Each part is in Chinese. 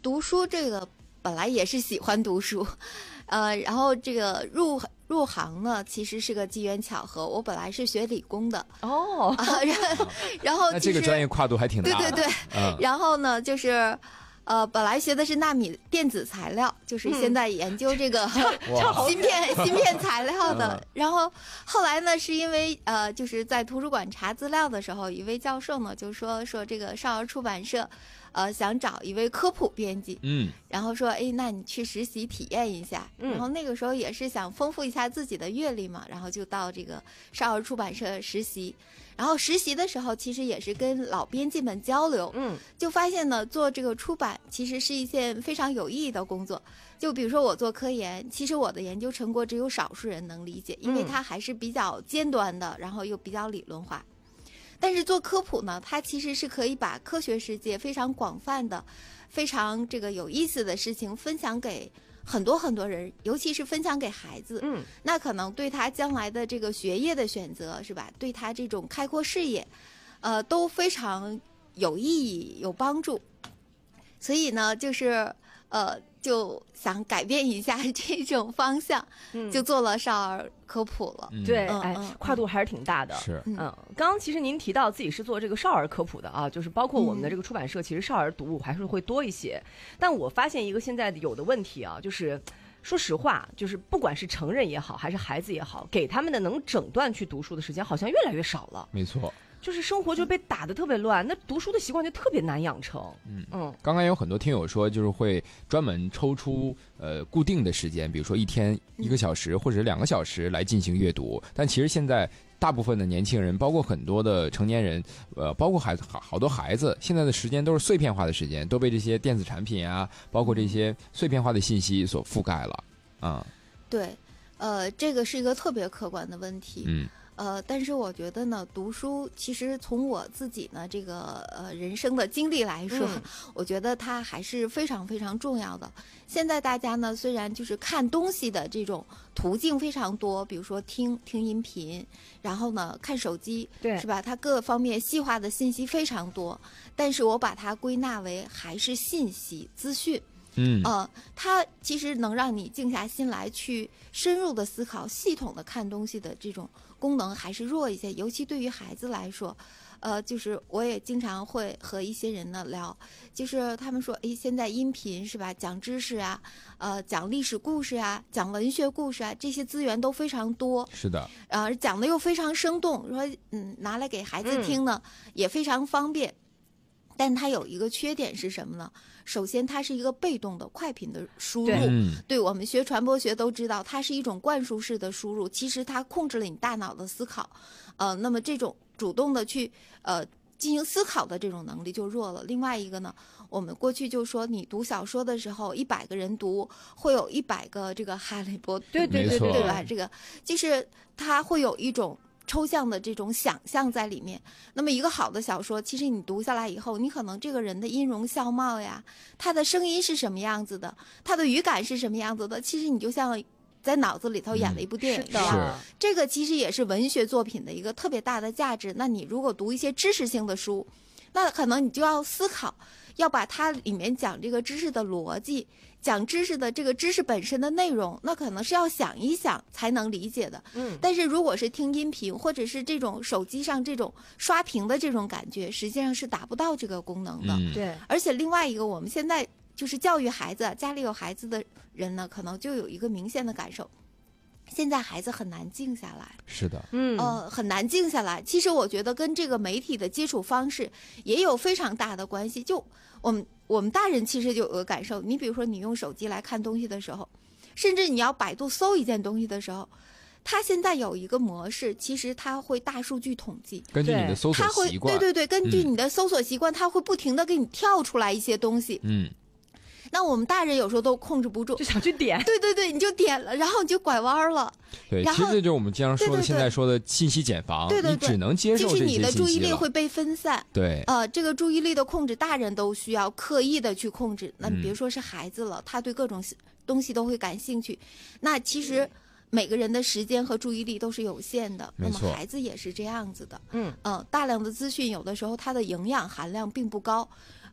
读书这个本来也是喜欢读书，然后这个入行呢，其实是个机缘巧合。我本来是学理工的然后那这个专业跨度还挺大的。 对，然后呢，就是本来学的是纳米电子材料，就是现在研究这个芯片材料的。然后后来呢，是因为就是在图书馆查资料的时候，一位教授呢就说这个少儿出版社想找一位科普编辑，然后说那你去实习体验一下。然后那个时候也是想丰富一下自己的阅历嘛，然后就到这个少儿出版社实习。然后实习的时候其实也是跟老编辑们交流，就发现呢，做这个出版其实是一件非常有意义的工作。就比如说我做科研，其实我的研究成果只有少数人能理解，因为它还是比较尖端的，然后又比较理论化。但是做科普呢，它其实是可以把科学世界非常广泛的、非常这个有意思的事情分享给很多人，尤其是分享给孩子。那可能对他将来的这个学业的选择，是吧？对他这种开阔视野，都非常有意义、有帮助。所以呢，就是就想改变一下这种方向，就做了少儿科普了。 对，跨度还是挺大的。 是， 刚刚其实您提到自己是做这个少儿科普的啊，就是包括我们的这个出版社，其实少儿读物还是会多一些。但我发现一个现在有的问题啊，就是说实话，就是不管是成人也好，还是孩子也好，给他们的能整段去读书的时间好像越来越少了。 没错。 就是生活就被打得特别乱，那读书的习惯就特别难养成。 刚刚有很多听友说，就是会专门抽出固定的时间，比如说一天1个小时或者2个小时来进行阅读。但其实现在大部分的年轻人，包括很多的成年人，包括好多孩子，现在的时间都是碎片化的时间，都被这些电子产品啊，包括这些碎片化的信息所覆盖了。 对，这个是一个特别客观的问题。但是我觉得呢，读书其实从我自己呢这个人生的经历来说，我觉得它还是非常非常重要的。现在大家呢虽然就是看东西的这种途径非常多，比如说听音频，然后呢看手机， 对， 是吧？它各方面细化的信息非常多，但是我把它归纳为还是信息资讯。它其实能让你静下心来去深入的思考、系统的看东西的这种功能还是弱一些，尤其对于孩子来说。就是我也经常会和一些人呢聊，就是他们说，现在音频是吧，讲知识啊，讲历史故事啊，讲文学故事啊，这些资源都非常多。 是的， 讲的又非常生动，说拿来给孩子听呢，也非常方便。但它有一个缺点是什么呢？首先，它是一个被动的快频的输入。对，我们学传播学都知道，它是一种灌输式的输入，其实它控制了你大脑的思考。那么这种主动的去进行思考的这种能力就弱了。另外一个呢，我们过去就说，你读小说的时候，100个人读，会有100个这个哈利波特，对吧？这个就是它会有一种抽象的这种想象在里面。那么一个好的小说，其实你读下来以后，你可能这个人的音容笑貌呀，他的声音是什么样子的，他的语感是什么样子的，其实你就像在脑子里头演了一部电影一样。这个其实也是文学作品的一个特别大的价值。那你如果读一些知识性的书，那可能你就要思考，要把它里面讲这个知识的逻辑，讲知识的这个知识本身的内容，那可能是要想一想才能理解的。但是如果是听音频，或者是这种手机上这种刷屏的这种感觉，实际上是达不到这个功能的。 对。 而且另外一个，我们现在就是教育孩子，家里有孩子的人呢，可能就有一个明显的感受，现在孩子很难静下来。 是的， 很难静下来。其实我觉得跟这个媒体的接触方式也有非常大的关系。就我们大人其实就有个感受，你比如说你用手机来看东西的时候，甚至你要百度搜一件东西的时候，它现在有一个模式，其实它会大数据统计， 根据你的搜索习惯， 对，根据你的搜索习惯，它会不停的给你跳出来一些东西。那我们大人有时候都控制不住， 就想去点。 对，你就点了，然后你就拐弯了。 对，其实这就是我们经常说的，现在说的信息茧房。 对， 你只能接受这些信息了。 就是你的注意力会被分散。 对， 这个注意力的控制，大人都需要刻意的去控制。那你别说是孩子了，他对各种东西都会感兴趣。那其实每个人的时间和注意力都是有限的，那么孩子也是这样子的。大量的资讯有的时候它的营养含量并不高，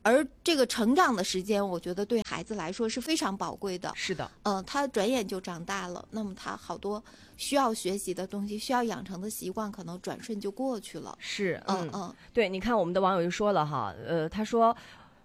而这个成长的时间，我觉得对孩子来说是非常宝贵的。 是的， 他转眼就长大了，那么他好多需要学习的东西，需要养成的习惯，可能转瞬就过去了。 是， 对， 你看我们的网友就说了哈，他说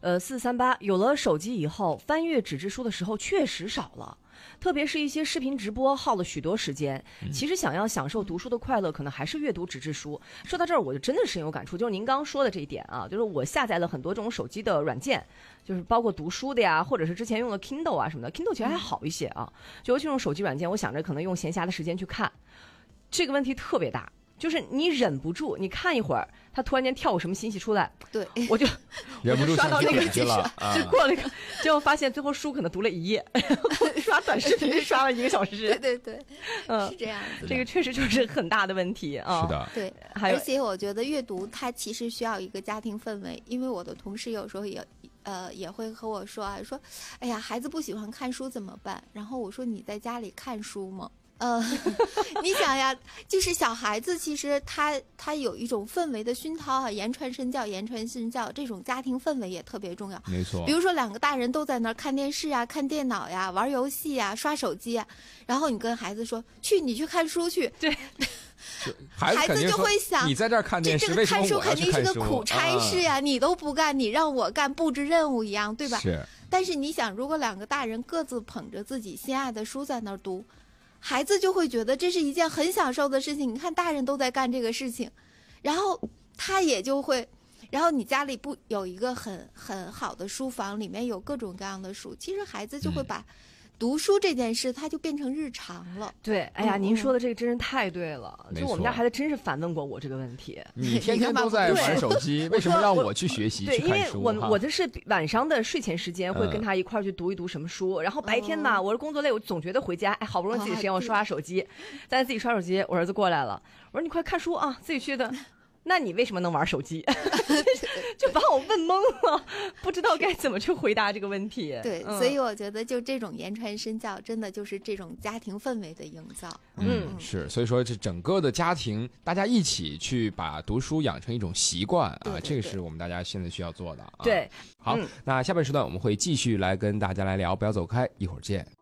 4438有了手机以后，翻阅纸质书的时候确实少了。特别是一些视频直播耗了许多时间，其实想要享受读书的快乐，可能还是阅读纸质书。说到这儿，我就真的深有感触，就是您刚刚说的这一点啊，就是我下载了很多这种手机的软件，就是包括读书的呀，或者是之前用的 Kindle 啊什么的 ，Kindle 其实还好一些啊，就尤其这种手机软件，我想着可能用闲暇的时间去看，这个问题特别大。就是你忍不住，你看一会儿，他突然间跳个什么信息出来， 对， 我就刷到那个去了， 就过了一个，结果发现最后书可能读了1页，刷短视频刷了1个小时， 对，是这样子。 这个确实就是很大的问题啊。 是的， 对，而且我觉得阅读它其实需要一个家庭氛围，因为我的同事有时候也会和我说啊，说，哎呀，孩子不喜欢看书怎么办？然后我说你在家里看书吗？你想呀，就是小孩子其实他有一种氛围的熏陶啊，言传身教，这种家庭氛围也特别重要。 没错。 比如说两个大人都在那儿看电视啊、看电脑呀、玩游戏呀、刷手机呀，然后你跟孩子说你去看书去， 对。 孩子就会想， 你在这儿看电视， 这个看书肯定是个书苦差事呀，你都不干，你让我干，布置任务一样，对吧？ 是。 但是你想，如果两个大人各自捧着自己心爱的书在那儿读，孩子就会觉得这是一件很享受的事情。你看大人都在干这个事情，然后他也就会，然后你家里不有一个很好的书房，里面有各种各样的书，其实孩子就会把读书这件事，它就变成日常了。 对，哎呀，您说的这个真是太对了。就我们家孩子真是反问过我这个问题。 你天天都在玩手机，为什么让我去学习去看书？ 对，因为我的是晚上的睡前时间会跟他一块儿去读一读什么书，然后白天嘛，我是工作累，我总觉得回家，好不容易自己时间我刷手机，但是自己刷手机，我儿子过来了，我说你快看书啊，自己去的。那你为什么能玩手机？就把我问懵了，不知道该怎么去回答这个问题。 对，所以我觉得就这种言传身教，真的就是这种家庭氛围的营造。 是，所以说这整个的家庭，大家一起去把读书养成一种习惯啊，这个是我们大家现在需要做的啊。 对， 好，那下半时段我们会继续来跟大家来聊，不要走开，一会儿见。